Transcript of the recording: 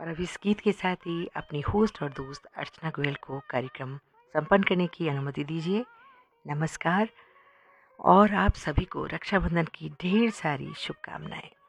और अब इस गीत के साथ ही अपनी होस्ट और दोस्त अर्चना गोयल को कार्यक्रम संपन्न करने की अनुमति दीजिए। नमस्कार और आप सभी को रक्षाबंधन की ढेर सारी शुभकामनाएं।